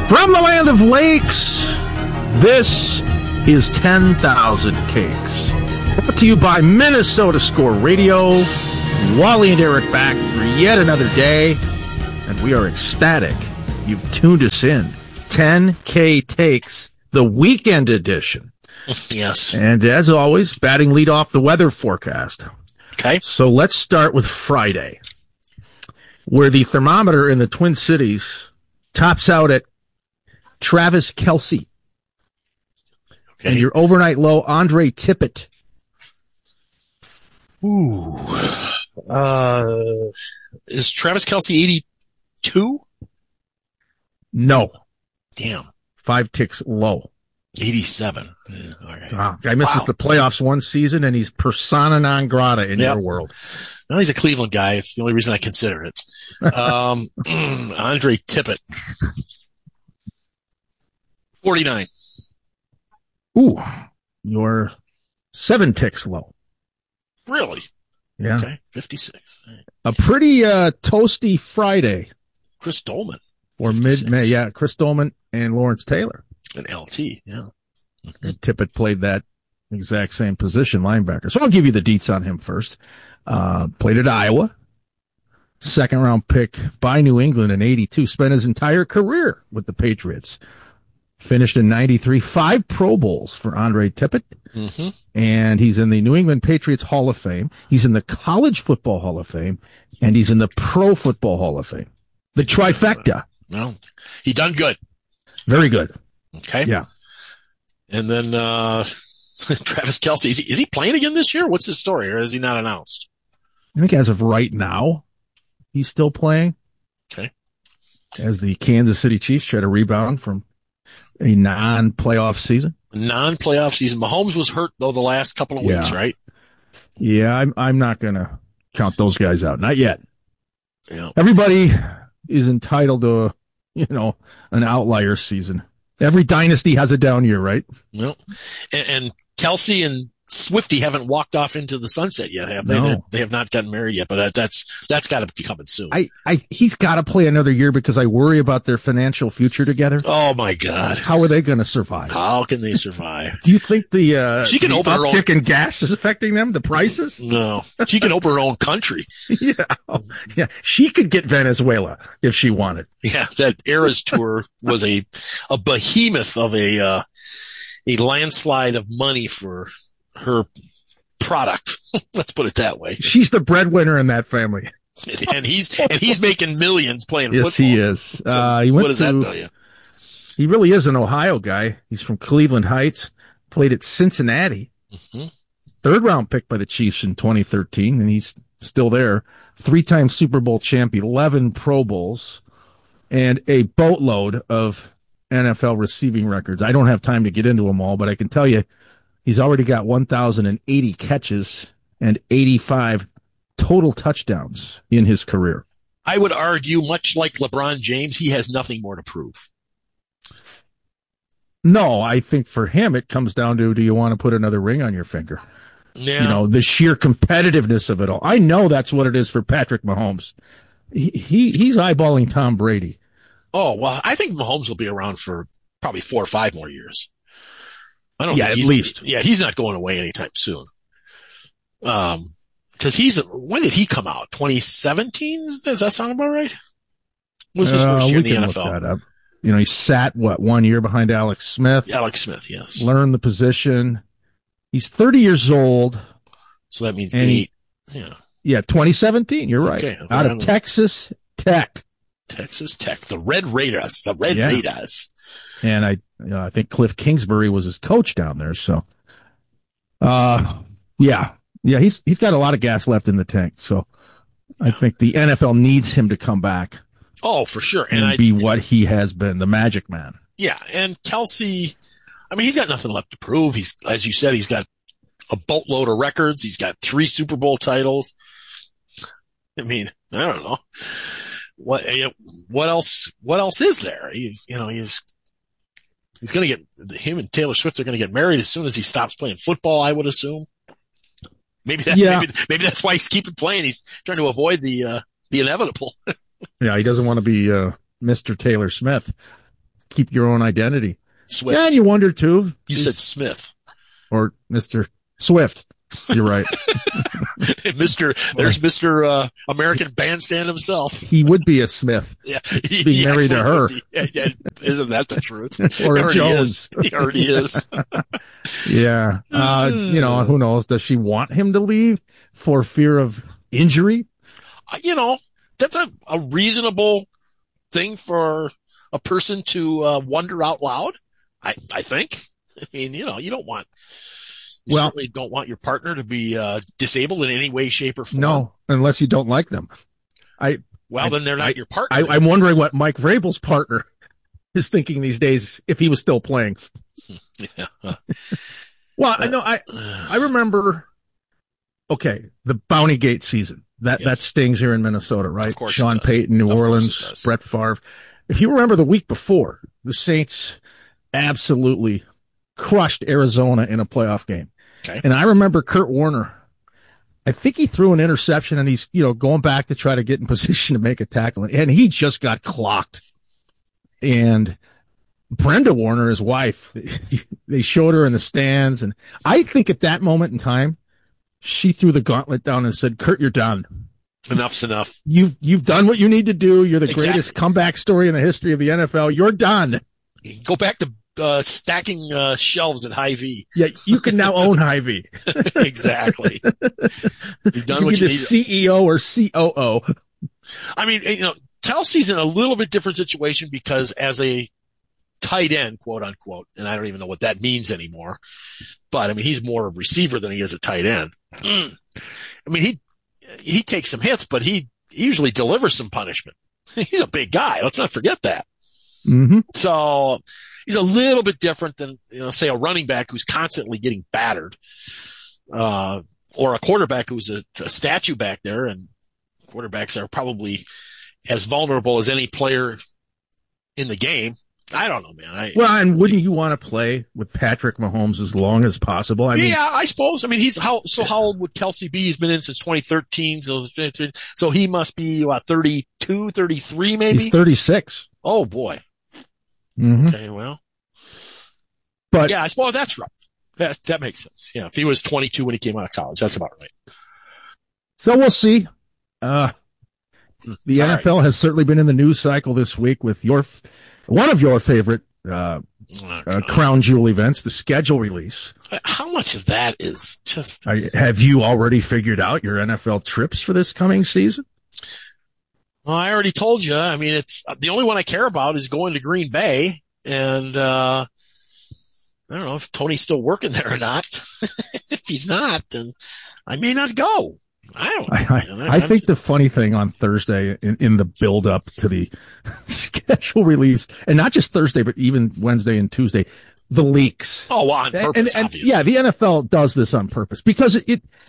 From the land of lakes, this is 10,000 Takes. Brought to you by Minnesota Score Radio. Wally and Eric back for yet another day, and we are ecstatic you've tuned us in. 10K Takes, the weekend edition. Yes. And as always, batting lead off the weather forecast. Okay. So let's start with Friday, where the thermometer in the Twin Cities tops out at Travis Kelce. Okay. And your overnight low, Andre Tippett. Ooh. Is Travis Kelce 82? No. Damn. 5 ticks low. 87. Yeah, all right. Wow. Guy misses the playoffs one season, and he's persona non grata in your world. Well, he's a Cleveland guy. It's the only reason I consider it. Andre Tippett. 49. Ooh. You're 7 ticks low. Really? Yeah. Okay. 56. Right. A pretty toasty Friday. Chris Dolman. Or 56. mid-May. Yeah, Chris Dolman and Lawrence Taylor. An LT, yeah. And Tippett played that exact same position, linebacker. So I'll give you the deets on him first. Played at Iowa. Second round pick by New England in 82. Spent his entire career with the Patriots. Finished in 93. 5 Pro Bowls for Andre Tippett. Mm-hmm. And he's in the New England Patriots Hall of Fame. He's in the College Football Hall of Fame. And he's in the Pro Football Hall of Fame. The trifecta. No. He done good. Very good. Okay. Yeah. And then Travis Kelce, is he playing again this year? What's his story, or is he not announced? I think as of right now, he's still playing. Okay. As the Kansas City Chiefs try to rebound from a non-playoff season. Non-playoff season. Mahomes was hurt, though, the last couple of weeks, right? Yeah, I'm not going to count those guys out. Not yet. Yeah. Everybody is entitled to, an outlier season. Every dynasty has a down year, right? Well, and Kelce and Swifty haven't walked off into the sunset yet, have they? No. They have not gotten married yet, but that's got to be coming soon. He's got to play another year because I worry about their financial future together. Oh my God! How are they going to survive? How can they survive? Do you think the she can open her own uptick in gas is affecting them? The prices? No, she can open her own country. Yeah. She could get Venezuela if she wanted. Yeah, that Eras tour was a behemoth of a landslide of money for her product. Let's put it that way. She's the breadwinner in that family. And he's making millions playing football. Yes, he is. So what does that tell you? He really is an Ohio guy. He's from Cleveland Heights, played at Cincinnati. Mm-hmm. 3rd round pick by the Chiefs in 2013, and he's still there. 3-time Super Bowl champ, 11 Pro Bowls, and a boatload of NFL receiving records. I don't have time to get into them all, but I can tell you, he's already got 1,080 catches and 85 total touchdowns in his career. I would argue, much like LeBron James, he has nothing more to prove. No, I think for him it comes down to, do you want to put another ring on your finger? Yeah. The sheer competitiveness of it all. I know that's what it is for Patrick Mahomes. He's eyeballing Tom Brady. Oh, well, I think Mahomes will be around for probably 4 or 5 more years. I don't think at least. Yeah, he's not going away anytime soon. Because when did he come out? 2017? Does that sound about right? What was his first year in the NFL? Look that up. He sat, 1 year behind Alex Smith? Alex Smith, yes. Learned the position. He's 30 years old. So that means 8. Yeah, 2017. You're right. Okay, out of Texas Tech. Texas Tech. The Red Raiders. The Red Raiders. And I think Cliff Kingsbury was his coach down there. So, he's got a lot of gas left in the tank. So I think the NFL needs him to come back. Oh, for sure. And be what he has been, the Magic Man. Yeah. And Kelce, he's got nothing left to prove. He's, as you said, he's got a boatload of records. He's got 3 Super Bowl titles. I don't know. What else is there? He's going to him and Taylor Swift are going to get married as soon as he stops playing football, I would assume. Maybe that's why he's keeping playing. He's trying to avoid the inevitable. Yeah, he doesn't want to be Mr. Taylor Smith. keep your own identity. Swift. Yeah, and you wonder too. You said Smith. Or Mr. Swift. You're right. There's Mr. American Bandstand himself. He would be a Smith. Yeah. Being married to her. Yeah, isn't that the truth? Or a Jones. He already is. Yeah. Who knows? Does she want him to leave for fear of injury? That's a reasonable thing for a person to wonder out loud. I think. I mean, you certainly don't want your partner to be disabled in any way, shape, or form. No, unless you don't like them. Then they're not your partner. I'm wondering what Mike Vrabel's partner is thinking these days if he was still playing. Yeah. Well, I know. I remember. Okay, the Bounty Gate season that stings here in Minnesota, right? Of course, Sean Payton, New Orleans, Brett Favre. If you remember the week before, the Saints absolutely crushed Arizona in a playoff game. Okay. And I remember Kurt Warner. I think he threw an interception and he's, going back to try to get in position to make a tackle. And he just got clocked. And Brenda Warner, his wife, they showed her in the stands. And I think at that moment in time, she threw the gauntlet down and said, Kurt, you're done. Enough's enough. You've done what you need to do. You're the greatest comeback story in the history of the NFL. You're done. Go back to stacking shelves at Hy-Vee. Yeah, you can now own Hy-Vee. Exactly. You've done what you need. CEO or COO. I mean, Kelsey's in a little bit different situation because as a tight end, quote unquote, and I don't even know what that means anymore, but I mean, he's more a receiver than he is a tight end. I mean, he takes some hits, but he usually delivers some punishment. He's a big guy. Let's not forget that. Mm-hmm. So he's a little bit different than, say a running back who's constantly getting battered, or a quarterback who's a statue back there. And quarterbacks are probably as vulnerable as any player in the game. I don't know, man. And wouldn't you want to play with Patrick Mahomes as long as possible? I suppose. I mean, how old would Kelsey be? He's been in since 2013. So he must be 32, 33 maybe? He's 36. Oh boy. Mm-hmm. Okay, well. But yeah, I suppose that's right. That makes sense. Yeah, if he was 22 when he came out of college, that's about right. So we'll see. The NFL has certainly been in the news cycle this week with one of your favorite crown jewel events, the schedule release. How much of that is just... Have you already figured out your NFL trips for this coming season? Well, I already told you. I mean, it's the only one I care about is going to Green Bay. And I don't know if Tony's still working there or not. If he's not, then I may not go. I think the funny thing on Thursday in the build up to the schedule release, and not just Thursday, but even Wednesday and Tuesday, the leaks. Oh, well, on purpose, obviously. Yeah, the NFL does this on purpose because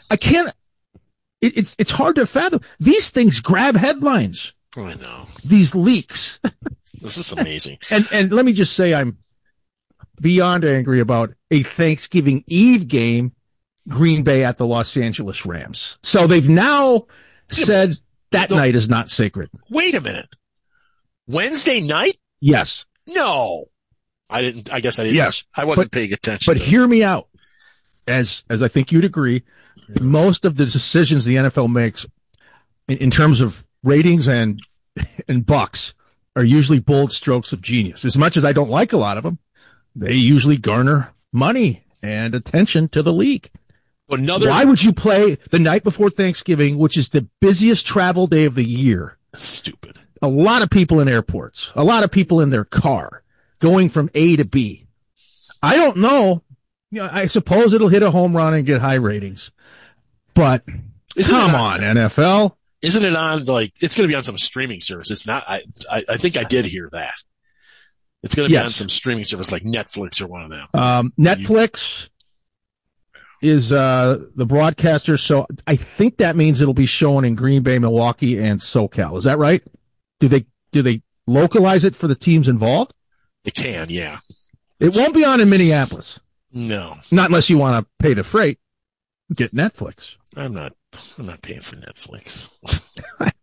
it's hard to fathom. These things grab headlines. Oh, I know. These leaks. This is amazing. And let me just say, I'm beyond angry about a Thanksgiving Eve game, Green Bay at the Los Angeles Rams. So they've now said that night is not sacred. Wait a minute. Wednesday night? Yes. No. I guess I didn't. Yes. I wasn't paying attention. But hear me out. As I think you'd agree, most of the decisions the NFL makes in terms of ratings and bucks are usually bold strokes of genius. As much as I don't like a lot of them, they usually garner money and attention to the league. Why would you play the night before Thanksgiving, which is the busiest travel day of the year? Stupid. A lot of people in airports, a lot of people in their car going from A to B. I don't know. I suppose it'll hit a home run and get high ratings, but come on, NFL. Isn't it on it's going to be on some streaming service? It's not. I think I did hear that. It's going to be on some streaming service like Netflix or one of them. Netflix is the broadcaster, so I think that means it'll be shown in Green Bay, Milwaukee, and SoCal. Is that right? Do they localize it for the teams involved? It can, yeah. It won't be on in Minneapolis. No. Not unless you want to pay the freight. Get Netflix. I'm not paying for Netflix.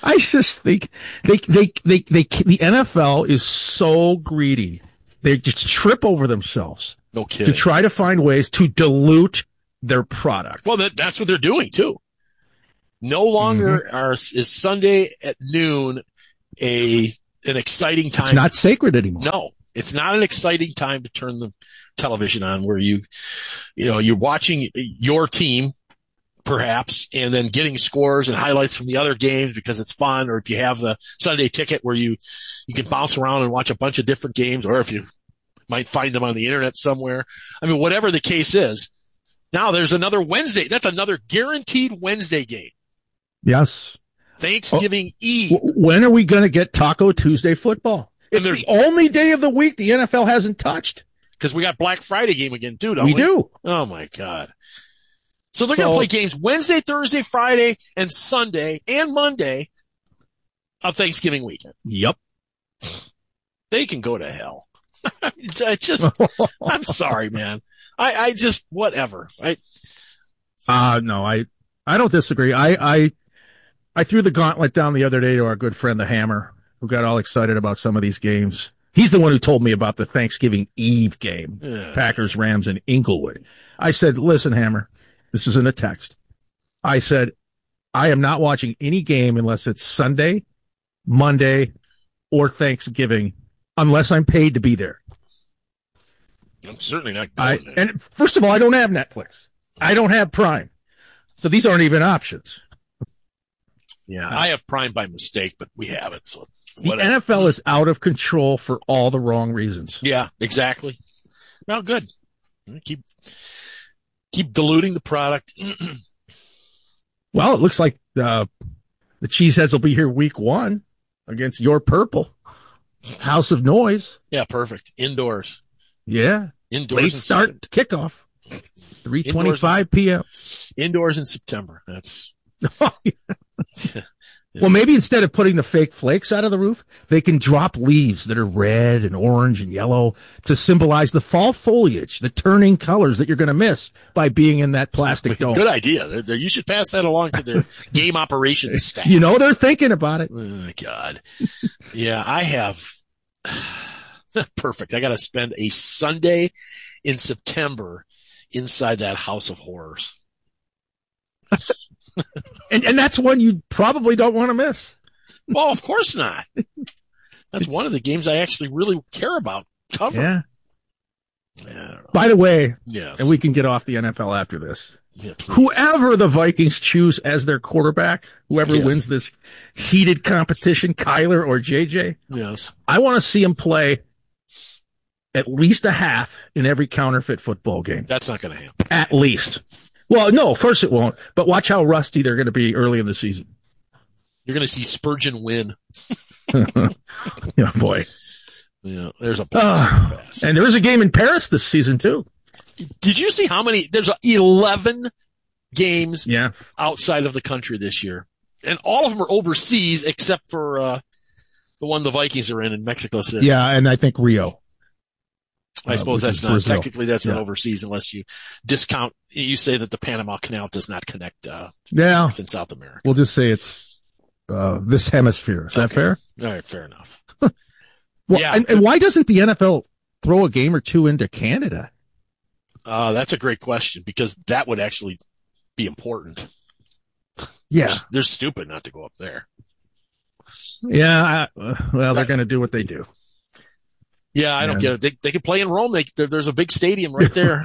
I just think the NFL is so greedy. They just trip over themselves No kidding. to try to find ways to dilute their product. Well, that's what they're doing too. No longer is Sunday at noon an exciting time. It's not sacred anymore. No, it's not an exciting time to turn the television on where you're watching your team perhaps, and then getting scores and highlights from the other games because it's fun, or if you have the Sunday ticket where you can bounce around and watch a bunch of different games, or if you might find them on the internet somewhere. I mean, whatever the case is, now there's another Wednesday. That's another guaranteed Wednesday game. Yes. Thanksgiving Eve. When are we going to get Taco Tuesday football? It's the only day of the week the NFL hasn't touched. Because we got Black Friday game again too, don't we? We do. Oh my God. So they're going to play games Wednesday, Thursday, Friday, and Sunday, and Monday of Thanksgiving weekend. Yep. They can go to hell. I'm sorry, man. I just, whatever. No, I don't disagree. I threw the gauntlet down the other day to our good friend, the Hammer, who got all excited about some of these games. He's the one who told me about the Thanksgiving Eve game, Packers, Rams in Inglewood. I said, listen, Hammer, this is in a text. I said, I am not watching any game unless it's Sunday, Monday, or Thanksgiving, unless I'm paid to be there. I'm certainly not going there. And first of all, I don't have Netflix. I don't have Prime. So these aren't even options. Yeah, I have Prime by mistake, but we have it. So whatever. The NFL is out of control for all the wrong reasons. Yeah, exactly. Well, good. Keep diluting the product. Well, it looks like the Cheeseheads will be here week 1 against your Purple House of Noise. Yeah, perfect. Indoors. Yeah. Indoors. Late start kickoff. 3:25 p.m. Indoors in September. That's. Well, maybe instead of putting the fake flakes out of the roof, they can drop leaves that are red and orange and yellow to symbolize the fall foliage, the turning colors that you're going to miss by being in that plastic dome. Good idea. You should pass that along to their game operations staff. You know, they're thinking about it. Oh, God. Yeah, I have. Perfect. I got to spend a Sunday in September inside that house of horrors. And that's one you probably don't want to miss. Well, of course not. That's one of the games I actually really care about covering. Yeah. By the way, yes. And we can get off the NFL after this. Yeah, whoever the Vikings choose as their quarterback, whoever wins this heated competition, Kyler or JJ, yes, I want to see him play at least a half in every counterfeit football game. That's not going to happen. At least. Well, no, of course it won't. But watch how rusty they're going to be early in the season. You're going to see Spurgeon win. Yeah, boy. Yeah, there's a pass. And there is a game in Paris this season, too. Did you see how many? There's 11 games outside of the country this year. And all of them are overseas except for the one the Vikings are in Mexico City. Yeah, and I think Rio. I suppose that's not Brazil. technically that's an overseas unless you discount. You say that the Panama Canal does not connect North and South America. We'll just say it's this hemisphere. Is that fair? All right, fair enough. Well, and why doesn't the NFL throw a game or two into Canada? That's a great question because that would actually be important. Yeah, they're stupid not to go up there. Yeah, well, they're going to do what they do. Yeah, I don't get it. They can play in Rome. There's a big stadium right there.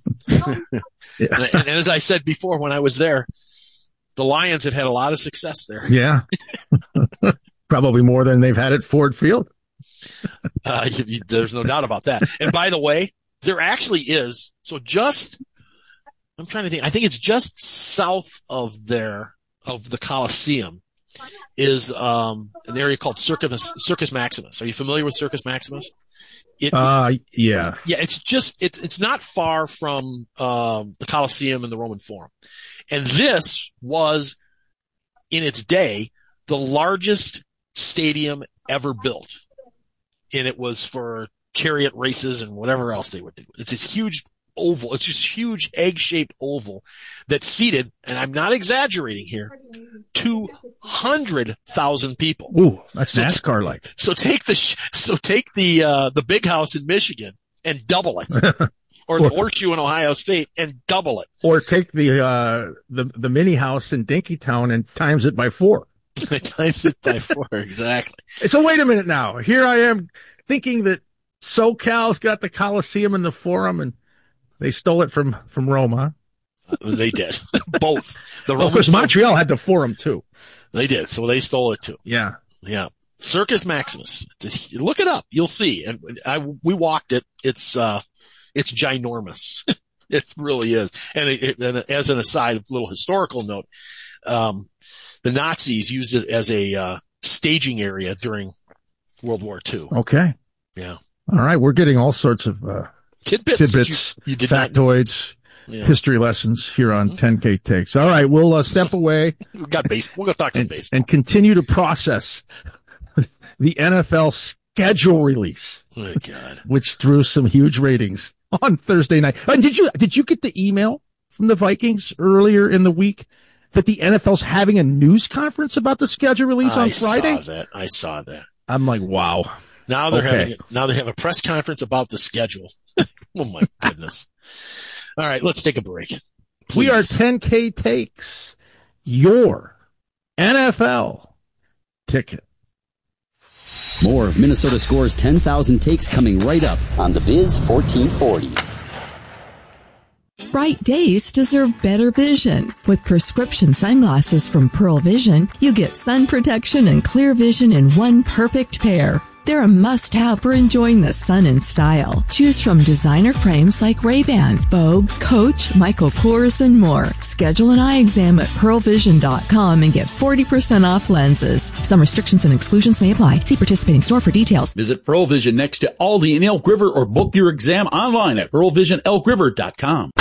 and as I said before, when I was there, the Lions have had a lot of success there. Yeah, probably more than they've had at Ford Field. There's no doubt about that. And by the way, there actually is. So I'm trying to think. I think it's just south of the Coliseum is an area called Circus Maximus. Are you familiar with Circus Maximus? Yeah. Yeah, it's not far from the Coliseum and the Roman Forum. And this was, in its day, the largest stadium ever built. And it was for chariot races and whatever else they would do. It's this huge oval. It's this huge egg-shaped oval that seated, and I'm not exaggerating here, 200,000 people. Ooh, that's NASCAR like. So take the big house in Michigan and double it. Or the Horseshoe in Ohio State and double it. Or take the mini house in Dinkytown and times it by 4. Times it by 4, exactly. So wait a minute now. Here I am thinking that SoCal's got the Coliseum and the Forum, and they stole it from Rome, huh? They did. Both. Of course, Montreal had the Forum too. They did, so they stole it too. Yeah. Yeah. Circus Maximus. Look it up. You'll see. And we walked it. It's ginormous. It really is. And as an aside, a little historical note, the Nazis used it as a staging area during World War II. Okay. Yeah. All right. We're getting all sorts of tidbits, you did factoids, history lessons here on 10K Takes. All right. We'll step away. We'll go talk some baseball. And continue to process the NFL schedule release. Oh, God. Which drew some huge ratings on Thursday night. And did you get the email from the Vikings earlier in the week that the NFL's having a news conference about the schedule release on Friday? I saw that. I'm like, wow. Now they have a press conference about the schedule. Oh my goodness. All right, let's take a break. Please. We are 10K Takes, your NFL ticket. More of Minnesota Score's 10,000 Takes coming right up on the Biz 1440. Bright days deserve better vision. With prescription sunglasses from Pearl Vision, you get sun protection and clear vision in one perfect pair. They're a must-have for enjoying the sun in style. Choose from designer frames like Ray-Ban, Vogue, Coach, Michael Kors, and more. Schedule an eye exam at pearlvision.com and get 40% off lenses. Some restrictions and exclusions may apply. See participating store for details. Visit Pearl Vision next to Aldi in Elk River or book your exam online at pearlvisionelkriver.com.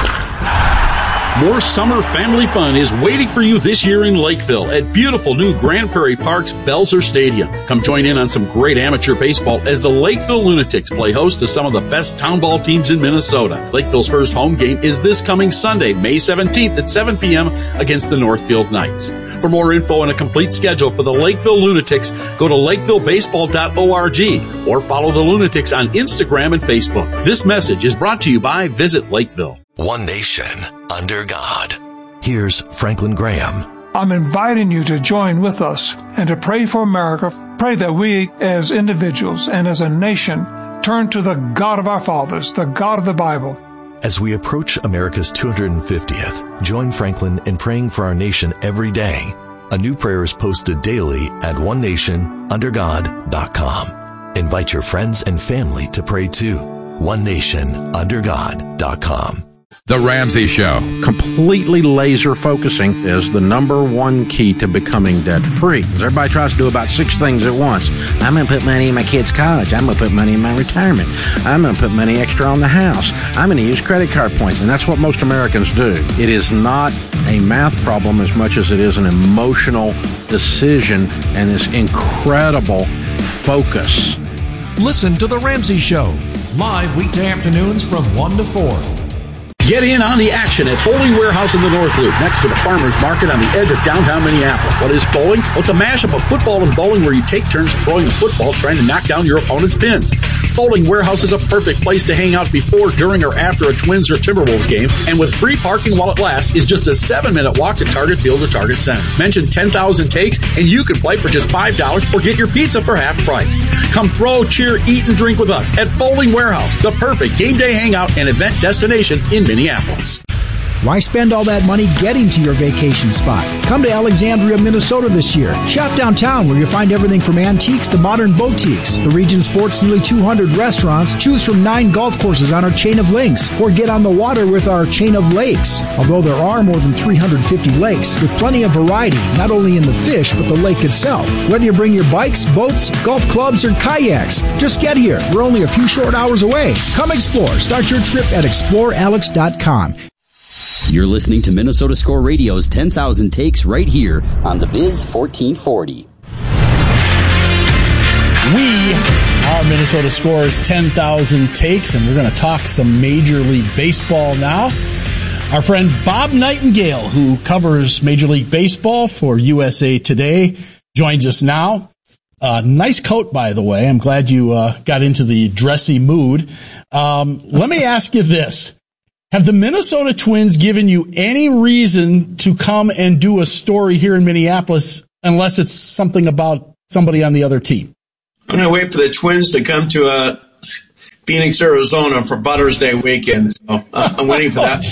More summer family fun is waiting for you this year in Lakeville at beautiful new Grand Prairie Park's Belzer Stadium. Come join in on some great amateur baseball as the Lakeville Lunatics play host to some of the best town ball teams in Minnesota. Lakeville's first home game is this coming Sunday, May 17th at 7 p.m. against the Northfield Knights. For more info and a complete schedule for the Lakeville Lunatics, go to lakevillebaseball.org or follow the Lunatics on Instagram and Facebook. This message is brought to you by Visit Lakeville. One nation under God. Here's Franklin Graham. I'm inviting you to join with us and to pray for America. Pray that we as individuals and as a nation turn to the God of our fathers, the God of the Bible. As we approach America's 250th, join Franklin in praying for our nation every day. A new prayer is posted daily at onenationundergod.com. Invite your friends and family to pray too. onenationundergod.com. The Ramsey Show. Completely laser focusing is the number one key to becoming debt free. Everybody tries to do about 6 things at once. I'm going to put money in my kid's college. I'm going to put money in my retirement. I'm going to put money extra on the house. I'm going to use credit card points. And that's what most Americans do. It is not a math problem as much as it is an emotional decision and this incredible focus. Listen to The Ramsey Show. Live weekday afternoons from 1 to 4. Get in on the action at Bowling Warehouse in the North Loop, next to the Farmers Market on the edge of downtown Minneapolis. What is bowling? Well, it's a mashup of football and bowling where you take turns throwing a football trying to knock down your opponent's pins. Bowling Warehouse is a perfect place to hang out before, during, or after a Twins or Timberwolves game, and with free parking while it lasts, is just a 7-minute walk to Target Field or Target Center. Mention 10,000 takes, and you can play for just $5 or get your pizza for half price. Come throw, cheer, eat, and drink with us at Bowling Warehouse, the perfect game day hangout and event destination in Minneapolis. Why spend all that money getting to your vacation spot? Come to Alexandria, Minnesota this year. Shop downtown where you'll find everything from antiques to modern boutiques. The region sports nearly 200 restaurants. Choose from 9 golf courses on our chain of links, or get on the water with our chain of lakes. Although there are more than 350 lakes with plenty of variety, not only in the fish but the lake itself. Whether you bring your bikes, boats, golf clubs, or kayaks, just get here. We're only a few short hours away. Come explore. Start your trip at explorealex.com. You're listening to Minnesota Score Radio's 10,000 Takes right here on the Biz 1440. We are Minnesota Score's 10,000 Takes, and we're going to talk some Major League Baseball now. Our friend Bob Nightingale, who covers Major League Baseball for USA Today, joins us now. Nice coat, by the way. I'm glad you got into the dressy mood. Let me ask you this. Have the Minnesota Twins given you any reason to come and do a story here in Minneapolis unless it's something about somebody on the other team? I'm going to wait for the Twins to come to Phoenix, Arizona for Butters Day weekend. So I'm waiting for that.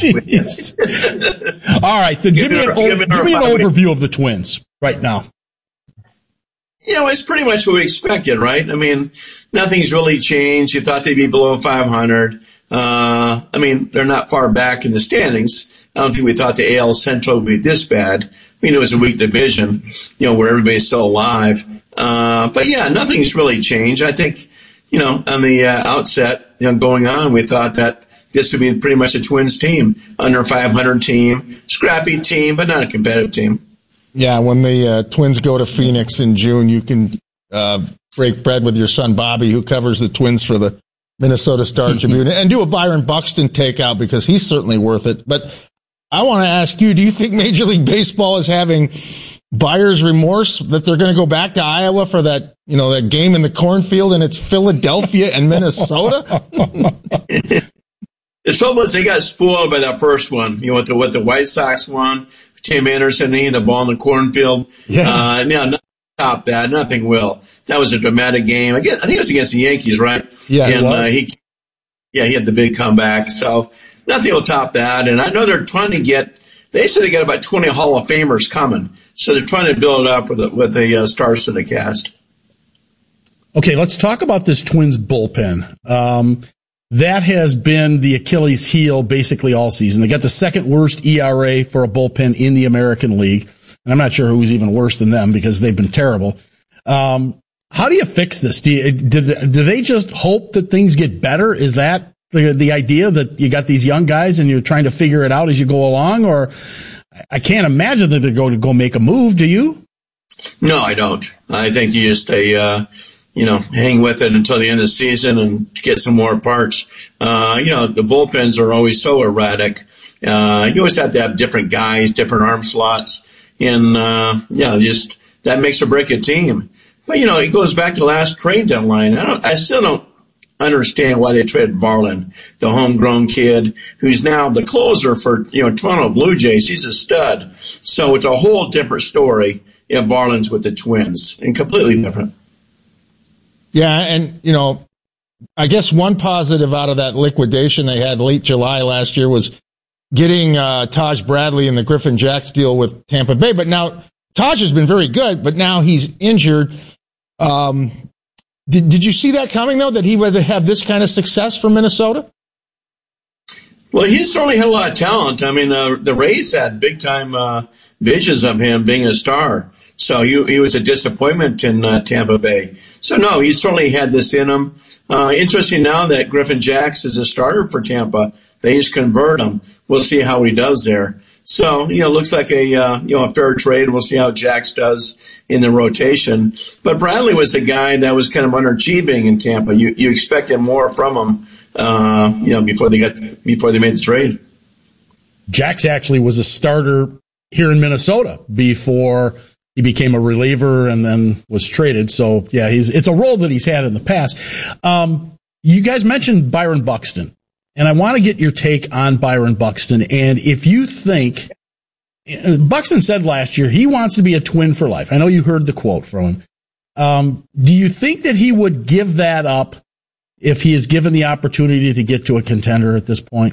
All right, then give me an overview of the Twins right now. Yeah, well, it's pretty much what we expected, right? I mean, nothing's really changed. You thought they'd be below 500. I mean, they're not far back in the standings. I don't think we thought the AL Central would be this bad. We knew it was a weak division, where everybody's still alive. But yeah, nothing's really changed. I think, on the outset, going on, we thought that this would be pretty much a Twins team, under 500 team, scrappy team, but not a competitive team. Yeah, when the Twins go to Phoenix in June, you can break bread with your son Bobby, who covers the Twins for the Minnesota Star Tribune, and do a Byron Buxton takeout because he's certainly worth it. But I want to ask you, do you think Major League Baseball is having buyer's remorse that they're going to go back to Iowa for that, that game in the cornfield, and it's Philadelphia and Minnesota? The trouble is they got spoiled by that first one, what the White Sox won. Tim Anderson hitting the ball in the cornfield. Yeah. Nothing top that. Nothing will. That was a dramatic game. I think it was against the Yankees, right? Yeah, and he had the big comeback. So nothing will top that. And I know they're trying to they said they got about 20 Hall of Famers coming. So they're trying to build it up with the stars in the cast. Okay, let's talk about this Twins bullpen. That has been the Achilles heel basically all season. They got the second worst ERA for a bullpen in the American League. And I'm not sure who's even worse than them because they've been terrible. How do you fix this? Do they just hope that things get better? Is that the idea, that you got these young guys and you're trying to figure it out as you go along? Or I can't imagine that they're going to go make a move. Do you? No, I don't. I think you just hang with it until the end of the season and get some more parts. The bullpens are always so erratic. You always have to have different guys, different arm slots. And, just that makes or break a team. But, it goes back to the last trade deadline. I still don't understand why they traded Varland, the homegrown kid who's now the closer for, Toronto Blue Jays. He's a stud. So it's a whole different story if Varland's with the Twins, and completely different. Yeah, and, I guess one positive out of that liquidation they had late July last year was getting Taj Bradley in the Griffin Jacks deal with Tampa Bay. But now Taj has been very good, but now he's injured. Did you see that coming, though, that he would have this kind of success for Minnesota? Well, he certainly had a lot of talent. I mean, the Rays had big-time visions of him being a star. So he was a disappointment in Tampa Bay. So, no, he certainly had this in him. Interesting now that Griffin Jacks is a starter for Tampa. They just convert him. We'll see how he does there. So, looks like a fair trade. We'll see how Jacks does in the rotation. But Bradley was a guy that was kind of underachieving in Tampa. You expected more from him, before they made the trade. Jacks actually was a starter here in Minnesota before he became a reliever and then was traded. So, yeah, it's a role that he's had in the past. You guys mentioned Byron Buxton, and I want to get your take on Byron Buxton. And if you think, Buxton said last year he wants to be a Twin for life. I know you heard the quote from him. Do you think that he would give that up if he is given the opportunity to get to a contender at this point?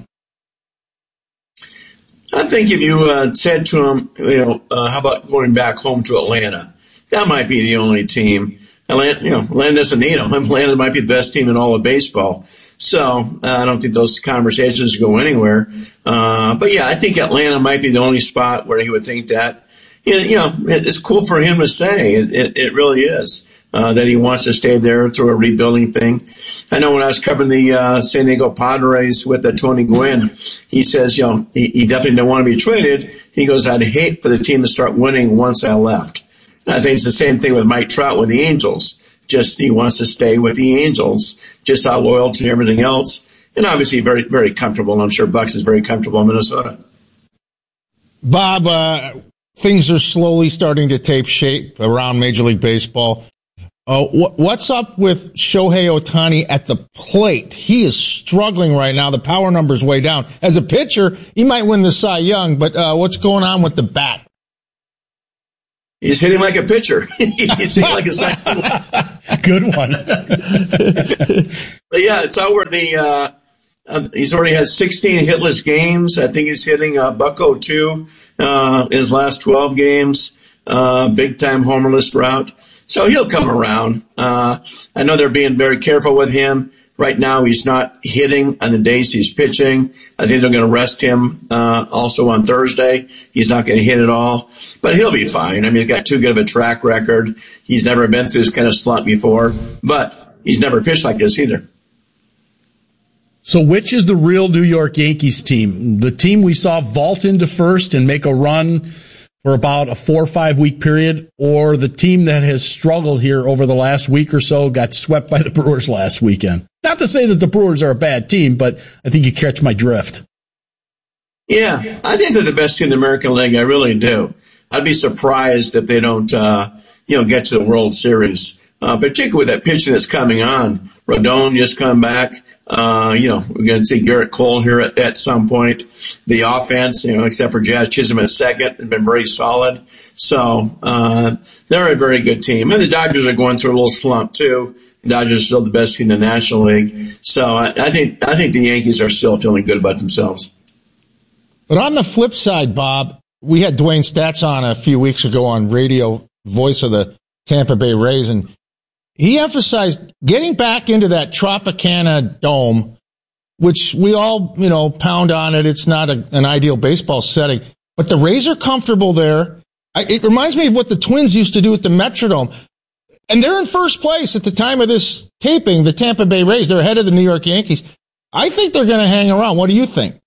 I think if you said to him, how about going back home to Atlanta? That might be the only team. Atlanta doesn't need him. Atlanta might be the best team in all of baseball. So I don't think those conversations go anywhere. But yeah, I think Atlanta might be the only spot where he would think that. It's cool for him to say. It really is. That he wants to stay there through a rebuilding thing. I know when I was covering the San Diego Padres with Tony Gwynn, he says, he definitely didn't want to be traded. He goes, I'd hate for the team to start winning once I left. And I think it's the same thing with Mike Trout with the Angels. Just he wants to stay with the Angels, just out loyalty and everything else. And obviously very, very comfortable. And I'm sure Bucks is very comfortable in Minnesota. Bob, things are slowly starting to take shape around Major League Baseball. What's up with Shohei Ohtani at the plate? He is struggling right now. The power number's way down. As a pitcher, he might win the Cy Young, but what's going on with the bat? He's hitting like a pitcher. He's hitting like a Cy Young. Good one. But yeah, it's over he's already had 16 hitless games. I think he's hitting .02 in his last 12 games. Big time homerless drought. So he'll come around. I know they're being very careful with him. Right now, he's not hitting on the days he's pitching. I think they're going to rest him also on Thursday. He's not going to hit at all. But he'll be fine. I mean, he's got too good of a track record. He's never been through this kind of slump before. But he's never pitched like this either. So which is the real New York Yankees team? The team we saw vault into first and make a run for about a 4 or 5 week period, or the team that has struggled here over the last week or so, got swept by the Brewers last weekend? Not to say that the Brewers are a bad team, but I think you catch my drift. Yeah, I think they're the best team in the American League. I really do. I'd be surprised if they don't, get to the World Series, particularly with that pitching that's coming on. Rodon just come back. We're going to see Garrett Cole here at some point. The offense, except for Jazz Chisholm at second, has been very solid. So, they're a very good team. And the Dodgers are going through a little slump too. The Dodgers are still the best team in the National League. So I think the Yankees are still feeling good about themselves. But on the flip side, Bob, we had Dwayne Statz on a few weeks ago on radio, voice of the Tampa Bay Rays, and he emphasized getting back into that Tropicana Dome, which we all, pound on it. It's not an ideal baseball setting, but the Rays are comfortable there. It reminds me of what the Twins used to do at the Metrodome. And they're in first place at the time of this taping, the Tampa Bay Rays. They're ahead of the New York Yankees. I think they're going to hang around. What do you think?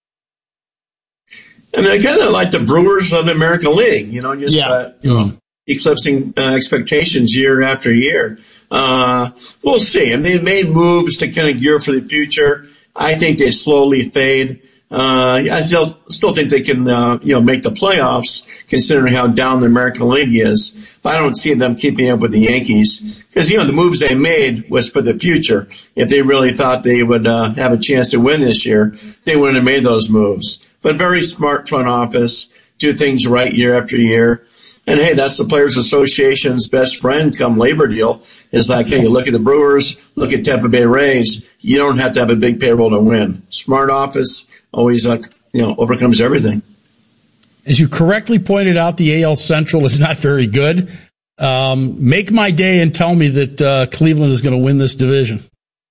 I mean, I kind of like the Brewers of the American League, eclipsing expectations year after year. We'll see. I mean, they've made moves to kind of gear for the future. I think they slowly fade. I still think they can, make the playoffs, considering how down the American League is. But I don't see them keeping up with the Yankees because, the moves they made was for the future. If they really thought they would have a chance to win this year, they wouldn't have made those moves. But very smart front office, do things right year after year. And hey, that's the Players Association's best friend come Labor Deal. It's like, hey, you look at the Brewers, look at Tampa Bay Rays. You don't have to have a big payroll to win. Smart office always, overcomes everything. As you correctly pointed out, the AL Central is not very good. Make my day and tell me that Cleveland is going to win this division.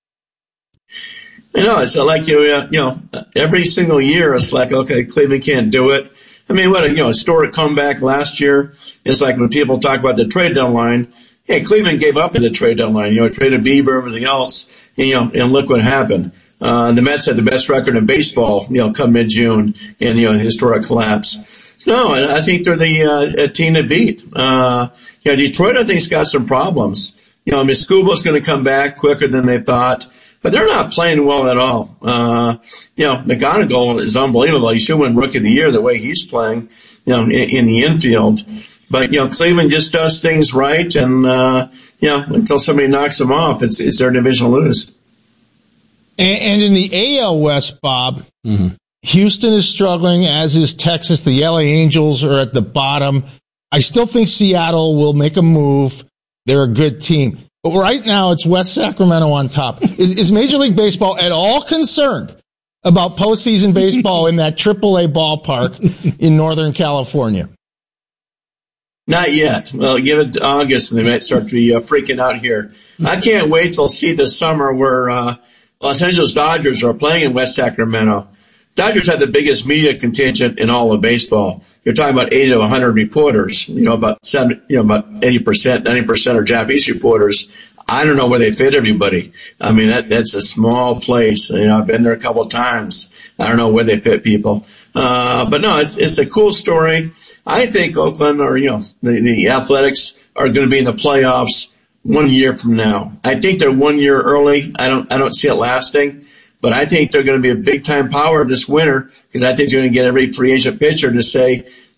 It's like, every single year it's like, okay, Cleveland can't do it. I mean, what a historic comeback last year. It's like when people talk about the trade deadline. Hey, Cleveland gave up in the trade deadline. Traded Bieber, everything else, and look what happened. The Mets had the best record in baseball, come mid-June, and historic collapse. No, I think they're the team to beat. Detroit, I think's got some problems. Miscuba's going to come back quicker than they thought. But they're not playing well at all. McGonagall is unbelievable. He should win Rookie of the Year the way he's playing, in the infield. But, Cleveland just does things right. And, until somebody knocks them off, it's their division to lose. And in the AL West, Bob, Houston is struggling, as is Texas. The LA Angels are at the bottom. I still think Seattle will make a move. They're a good team. But right now, it's West Sacramento on top. Is Major League Baseball at all concerned about postseason baseball in that AAA ballpark in Northern California? Not yet. Well, give it to August, and they might start to be freaking out here. I can't wait till see this summer where Los Angeles Dodgers are playing in West Sacramento. Dodgers have the biggest media contingent in all of baseball. You're talking about 80 to 100 reporters. About 70, about 80%, 90% are Japanese reporters. I don't know where they fit everybody. I mean, that's a small place. I've been there a couple of times. I don't know where they fit people. But no, it's a cool story. I think Oakland or, the Athletics are going to be in the playoffs 1 year from now. I think they're 1 year early. I don't see it lasting. But I think they're going to be a big-time power this winter because I think they're going to get every free agent pitcher to say,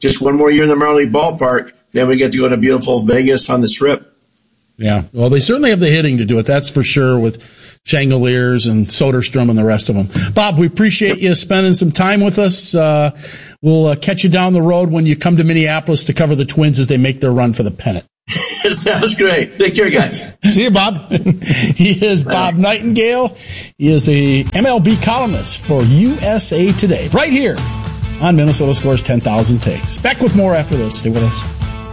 just one more year in the Minor League ballpark. Then we get to go to beautiful Vegas on the Strip. Yeah, well, they certainly have the hitting to do it. That's for sure with Chandeliers and Soderstrom and the rest of them. Bob, we appreciate you spending some time with us. We'll catch you down the road when you come to Minneapolis to cover the Twins as they make their run for the pennant. Sounds great. Take care, guys. See you, Bob. He is Bob Nightingale. He is a MLB columnist for USA Today, right here on Minnesota Scores 10,000 Takes. Back with more after this. Stay with us.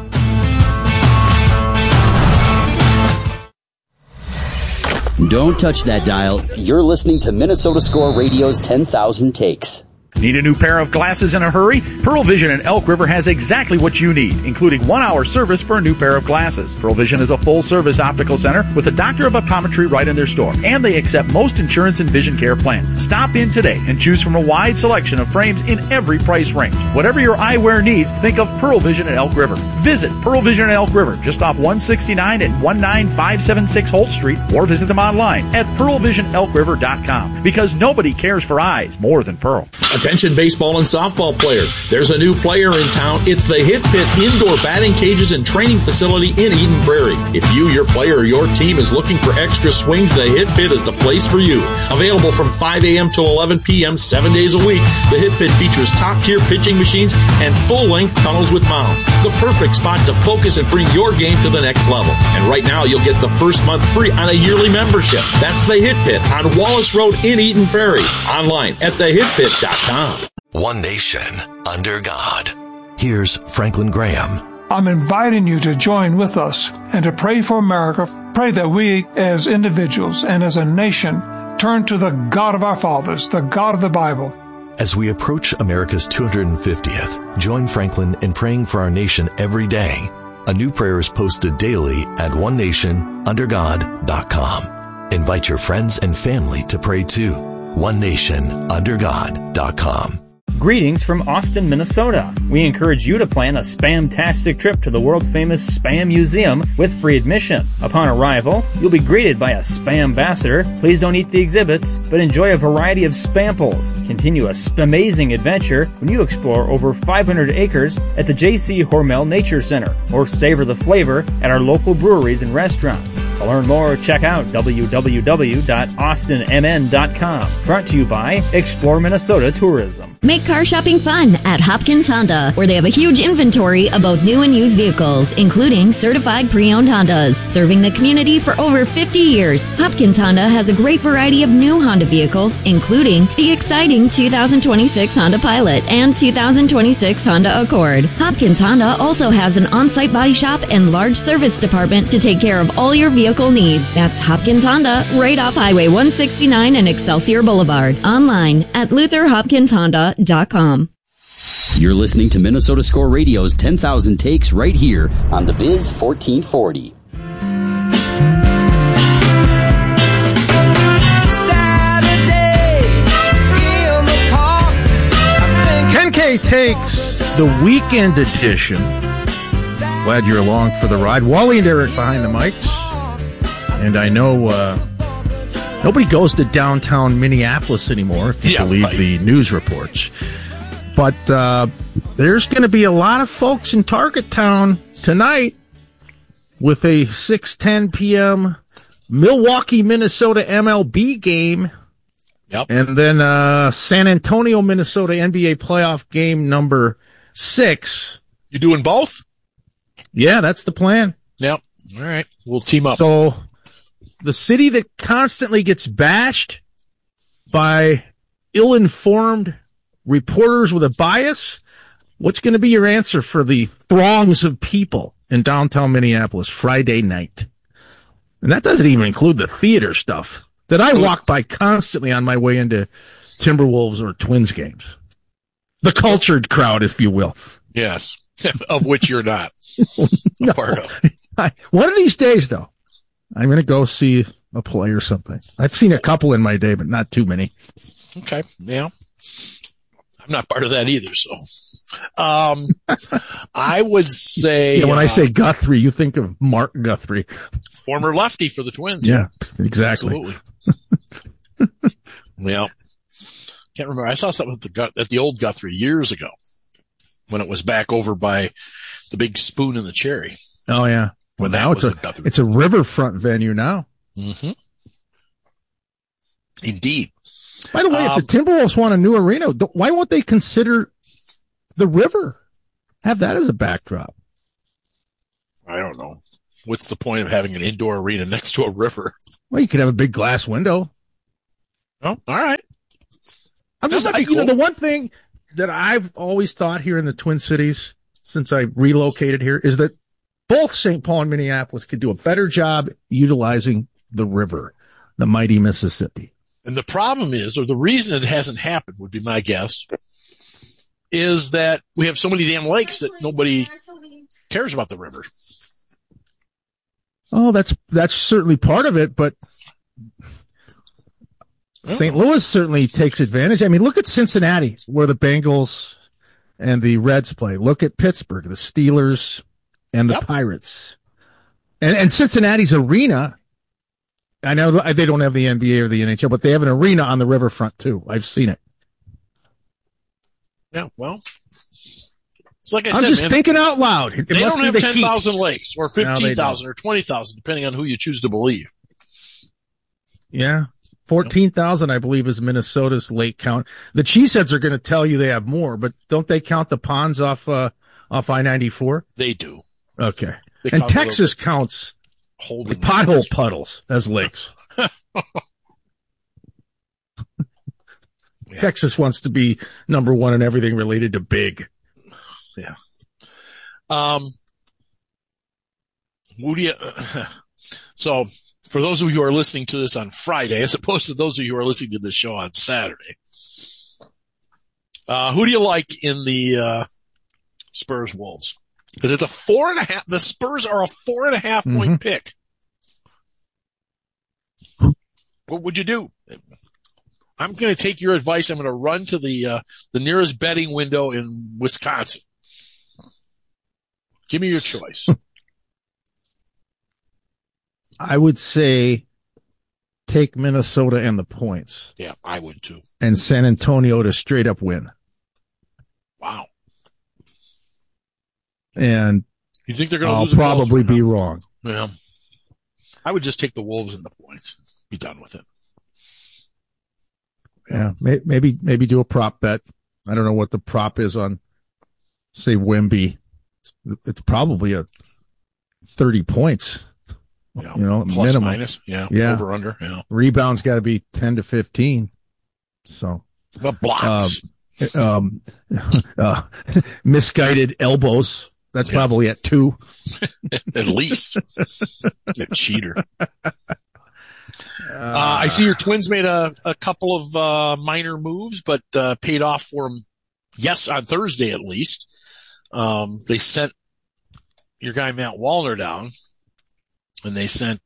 Don't touch that dial. You're listening to Minnesota Score Radio's 10,000 Takes. Need a new pair of glasses in a hurry? Pearl Vision in Elk River has exactly what you need, including 1-hour service for a new pair of glasses. Pearl Vision is a full-service optical center with a doctor of optometry right in their store, and they accept most insurance and vision care plans. Stop in today and choose from a wide selection of frames in every price range. Whatever your eyewear needs, think of Pearl Vision at Elk River. Visit Pearl Vision at Elk River, just off 169 and 19576 Holt Street, or visit them online at pearlvisionelkriver.com, because nobody cares for eyes more than Pearl. Attention baseball and softball players. There's a new player in town. It's the Hit Pit Indoor Batting Cages and Training Facility in Eden Prairie. If you, your player, or your team is looking for extra swings, the Hit Pit is the place for you. Available from 5 a.m. to 11 p.m. 7 days a week, the Hit Pit features top-tier pitching machines and full-length tunnels with mounds. The perfect spot to focus and bring your game to the next level. And right now, you'll get the first month free on a yearly membership. That's the Hit Pit on Wallace Road in Eden Prairie. Online at thehitpit.com. One nation under God. Here's Franklin Graham. I'm inviting you to join with us and to pray for America. Pray that we as individuals and as a nation turn to the God of our fathers, the God of the Bible. As we approach America's 250th, join Franklin in praying for our nation every day. A new prayer is posted daily at onenationundergod.com. Invite your friends and family to pray too. onenationundergod.com. Greetings from Austin, Minnesota. We encourage you to plan a spam-tastic trip to the world-famous Spam Museum with free admission. Upon arrival, you'll be greeted by a Spam ambassador. Please don't eat the exhibits, but enjoy a variety of spamples. Continue a amazing adventure when you explore over 500 acres at the J.C. Hormel Nature Center, or savor the flavor at our local breweries and restaurants. To learn more, check out www.austinmn.com. Brought to you by Explore Minnesota Tourism. Make car shopping fun at Hopkins Honda, where they have a huge inventory of both new and used vehicles, including certified pre-owned Hondas. Serving the community for over 50 years, Hopkins Honda has a great variety of new Honda vehicles, including the exciting 2026 Honda Pilot and 2026 Honda Accord. Hopkins Honda also has an on-site body shop and large service department to take care of all your vehicle needs. That's Hopkins Honda, right off Highway 169 and Excelsior Boulevard. Online at LutherHopkinsHonda.com. You're listening to Minnesota Score Radio's 10,000 Takes right here on the Biz 1440. Ken K takes the weekend edition. Glad you're along for the ride. Wally and Eric behind the mics. And I know nobody goes to downtown Minneapolis anymore, if you believe the news reports. But there's going to be a lot of folks in Target Town tonight with a 6:10 p.m. Milwaukee, Minnesota MLB game. Yep. And then San Antonio, Minnesota NBA playoff game number 6. You doing both? Yeah, that's the plan. Yep. All right. We'll team up. So the city that constantly gets bashed by ill-informed reporters with a bias, what's going to be your answer for the throngs of people in downtown Minneapolis Friday night? And that doesn't even include the theater stuff that I walk by constantly on my way into Timberwolves or Twins games. The cultured crowd, if you will. Yes, of which you're not a part of. One of these days, though, I'm going to go see a play or something. I've seen a couple in my day, but not too many. Okay, yeah. I'm not part of that either, so. I would say... Yeah, when I say Guthrie, you think of Mark Guthrie. Former lefty for the Twins. Yeah, exactly. Absolutely. Well, can't remember. I saw something at the old Guthrie years ago. when it was back over by the Big Spoon and the Cherry. Oh yeah. When now it's a riverfront venue now. Mm-hmm. Indeed. By the way, if the Timberwolves want a new arena, why won't they consider the river? Have that as a backdrop. I don't know. What's the point of having an indoor arena next to a river? Well, you could have a big glass window. Oh, all right. I'm just, cool. The one thing that I've always thought here in the Twin Cities since I relocated here is that both St. Paul and Minneapolis could do a better job utilizing the river, the mighty Mississippi. And the problem is, or the reason it hasn't happened would be my guess, is that we have so many damn lakes that nobody cares about the river. Oh, that's certainly part of it, but St. Louis certainly takes advantage. I mean, look at Cincinnati, where the Bengals and the Reds play. Look at Pittsburgh, the Steelers and the Pirates. And Cincinnati's arena, I know they don't have the NBA or the NHL, but they have an arena on the riverfront too. I've seen it. Yeah, well, it's like I'm just thinking out loud. They don't have 10,000 lakes or 15,000 or 20,000, depending on who you choose to believe. Yeah. 14,000, I believe, is Minnesota's lake count. The Cheeseheads are going to tell you they have more, but don't they count the ponds off I-94? They do. Okay. And Texas counts the pothole puddles as lakes. Texas wants to be number one in everything related to big. Yeah. So for those of you who are listening to this on Friday, as opposed to those of you who are listening to this show on Saturday, who do you like in the Spurs Wolves? Because it's a 4.5. The Spurs are a 4.5 point pick. What would you do? I'm going to take your advice. I'm going to run to the nearest betting window in Wisconsin. Give me your choice. I would say take Minnesota and the points. Yeah, I would too. And San Antonio to straight up win. Wow. And you think they're going to lose? I'll probably be wrong. Yeah. I would just take the Wolves and the points. Be done with it. Yeah, maybe do a prop bet. I don't know what the prop is on, say, Wemby. It's probably a 30 points. Yeah, plus minimum. Minus. Yeah. Over under. Yeah. Rebounds got to be 10 to 15. So. The blocks. Misguided elbows. That's probably at 2. At least. A cheater. I see your Twins made a couple of minor moves, but paid off for them. Yes, on Thursday at least. They sent your guy Matt Wallner down, and they sent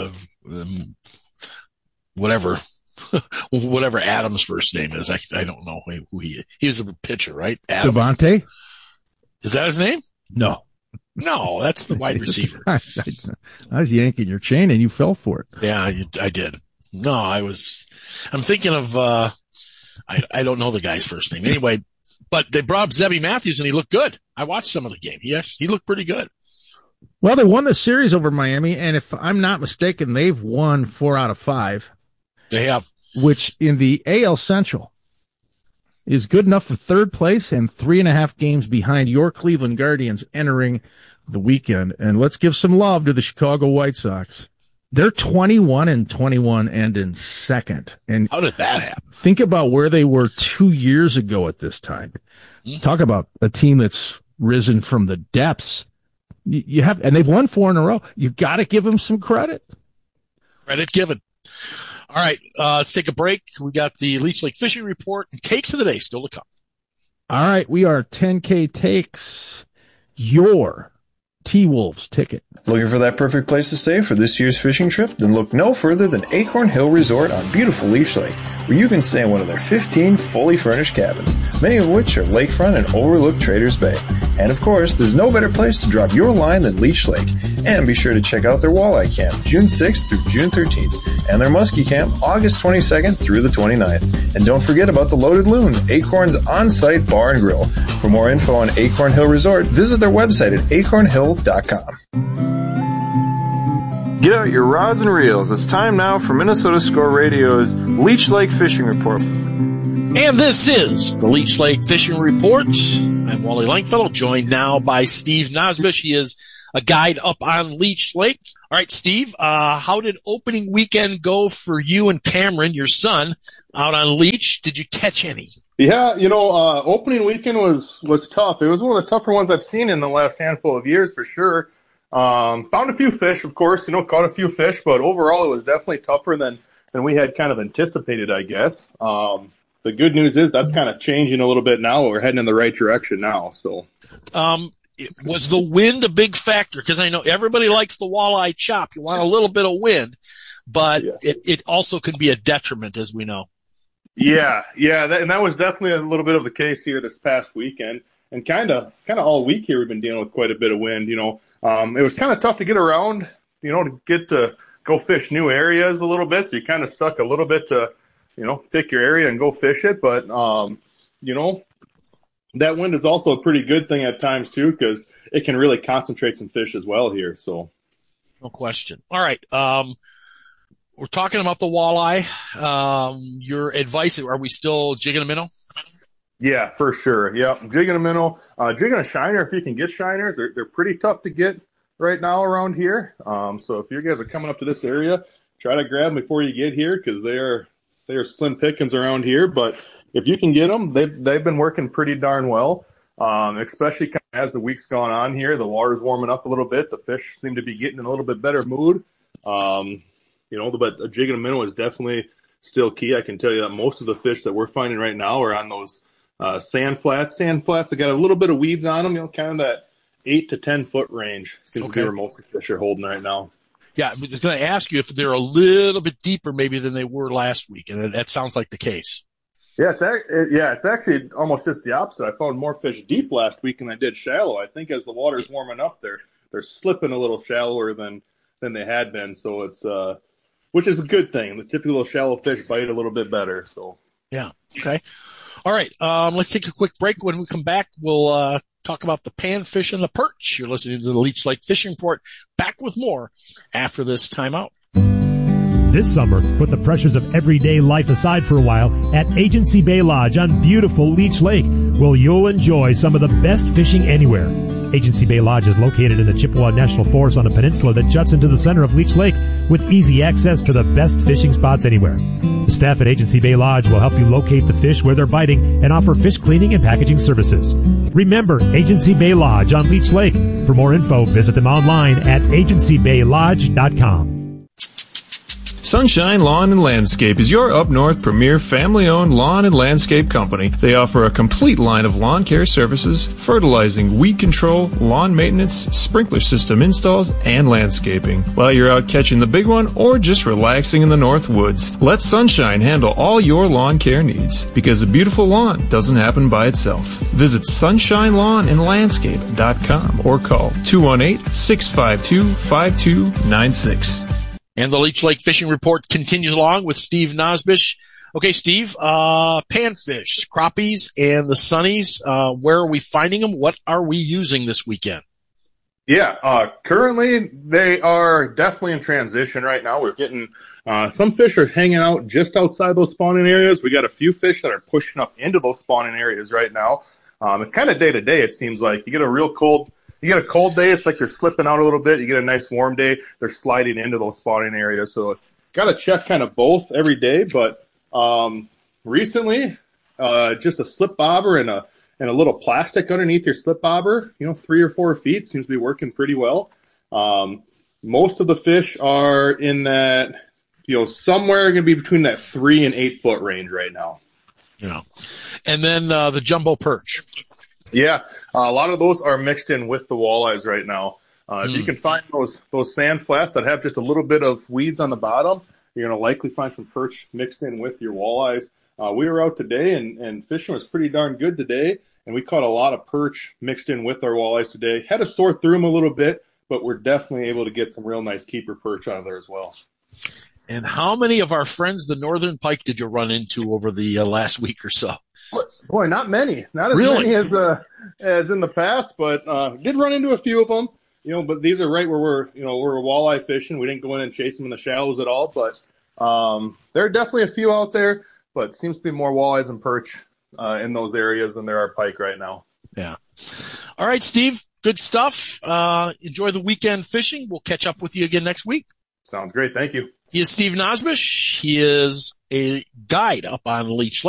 whatever Adams' first name is. I don't know who he is. He was a pitcher, right? Adam. Devontae? Is that his name? No, that's the wide receiver. I was yanking your chain and you fell for it. Yeah, I did. No, I'm thinking of, I don't know the guy's first name. Anyway, but they brought up Zebby Matthews and he looked good. I watched some of the game. He looked pretty good. Well, they won the series over Miami, and if I'm not mistaken, they've won 4 out of 5. They have. Which in the AL Central is good enough for third place and 3.5 games behind your Cleveland Guardians entering the weekend. And let's give some love to the Chicago White Sox. They're 21-21 and in second. And how did that happen? Think about where they were 2 years ago at this time. Talk about a team that's risen from the depths. And they've won 4 in a row. You got to give them some credit. Credit given. All right, let's take a break. We got the Leech Lake Fishing Report and takes of the day still to come. All right, we are 10K Takes, your T-Wolves ticket. Looking for that perfect place to stay for this year's fishing trip? Then look no further than Acorn Hill Resort on beautiful Leech Lake, where you can stay in one of their 15 fully furnished cabins, many of which are lakefront and overlook Traders Bay. And of course, there's no better place to drop your line than Leech Lake. And be sure to check out their walleye camp, June 6th through June 13th, and their muskie camp, August 22nd through the 29th. And don't forget about the Loaded Loon, Acorn's on-site bar and grill. For more info on Acorn Hill Resort, visit their website at acornhill.com. Get out your rods and reels. It's time now for Minnesota Score Radio's Leech Lake Fishing Report. And this is the Leech Lake Fishing Report. I'm Wally Langfellow, joined now by Steve Nosbish. He is a guide up on Leech Lake. All right, Steve, how did opening weekend go for you and Cameron, your son, out on Leech? Did you catch any? Yeah, opening weekend was tough. It was one of the tougher ones I've seen in the last handful of years for sure. Found a few fish, of course, caught a few fish, but overall it was definitely tougher than we had kind of anticipated, I guess. The good news is that's kind of changing a little bit now. We're heading in the right direction now. So, was the wind a big factor? Because I know everybody likes the walleye chop. You want a little bit of wind, but it also can be a detriment, as we know. Yeah, and that was definitely a little bit of the case here this past weekend, and kind of all week here we've been dealing with quite a bit of wind. It was kind of tough to get around, to get to go fish new areas a little bit. So you kind of stuck a little bit to, pick your area and go fish it. But, that wind is also a pretty good thing at times too, because it can really concentrate some fish as well here. So, no question. All right. We're talking about the walleye. Your advice, are we still jigging a minnow? Yeah, for sure. Yeah, jigging a minnow, jigging a shiner if you can get shiners. They're pretty tough to get right now around here. So if you guys are coming up to this area, try to grab them before you get here because they are slim pickings around here. But if you can get them, they've been working pretty darn well. Especially kind of as the week's gone on here, the water's warming up a little bit. The fish seem to be getting in a little bit better mood. But a jigging a minnow is definitely still key. I can tell you that most of the fish that we're finding right now are on those sand flats. Sand flats that got a little bit of weeds on them, kind of that 8 to 10 foot range. Seems to be where most of the fish are holding right now. Yeah, I was just going to ask you if they're a little bit deeper maybe than they were last week, and that sounds like the case. Yeah, it's actually almost just the opposite. I found more fish deep last week than I did shallow. I think as the water's warming up, they're slipping a little shallower than they had been. So it's which is a good thing. The typical shallow fish bite a little bit better. So yeah, okay, all right. Let's take a quick break. When we come back, we'll talk about the panfish and the perch. You're listening to the Leech Lake Fishing Report. Back with more after this timeout. This summer, put the pressures of everyday life aside for a while at Agency Bay Lodge on beautiful Leech Lake, where you'll enjoy some of the best fishing anywhere. Agency Bay Lodge is located in the Chippewa National Forest on a peninsula that juts into the center of Leech Lake with easy access to the best fishing spots anywhere. The staff at Agency Bay Lodge will help you locate the fish where they're biting and offer fish cleaning and packaging services. Remember Agency Bay Lodge on Leech Lake. For more info, visit them online at agencybaylodge.com. Sunshine Lawn and Landscape is your up north premier family-owned lawn and landscape company. They offer a complete line of lawn care services, fertilizing, weed control, lawn maintenance, sprinkler system installs, and landscaping. While you're out catching the big one or just relaxing in the north woods, let Sunshine handle all your lawn care needs, because a beautiful lawn doesn't happen by itself. Visit sunshine-lawn-and-landscape.com or call 218-652-5296. And the Leech Lake Fishing Report continues along with Steve Nosbish. Okay, Steve, panfish, crappies, and the sunnies, where are we finding them? What are we using this weekend? Yeah, currently they are definitely in transition right now. We're getting some fish are hanging out just outside those spawning areas. We got a few fish that are pushing up into those spawning areas right now. It's kind of day to day, it seems like. You get a cold day, it's like they're slipping out a little bit. You get a nice warm day, they're sliding into those spawning areas. So got to check kind of both every day. But recently, just a slip bobber and a little plastic underneath your slip bobber, 3 or 4 feet seems to be working pretty well. Most of the fish are in that, somewhere going to be between that 3 and 8 foot range right now. And then the jumbo perch. Yeah, a lot of those are mixed in with the walleyes right now. If you can find those sand flats that have just a little bit of weeds on the bottom, you're going to likely find some perch mixed in with your walleyes. We were out today, and fishing was pretty darn good today. and we caught a lot of perch mixed in with our walleyes today. Had to sort through them a little bit, but we're definitely able to get some real nice keeper perch out of there as well. And how many of our friends, the northern pike, did you run into over the last week or so? Boy, not many. Not as really? many as in the past, but did run into a few of them. But these are right where we're walleye fishing. We didn't go in and chase them in the shallows at all, but there are definitely a few out there, but seems to be more walleyes and perch in those areas than there are pike right now. Yeah. All right, Steve. Good stuff. Enjoy the weekend fishing. We'll catch up with you again next week. Sounds great. Thank you. He is Steve Nosbush. He is a guide up on Leech Lake.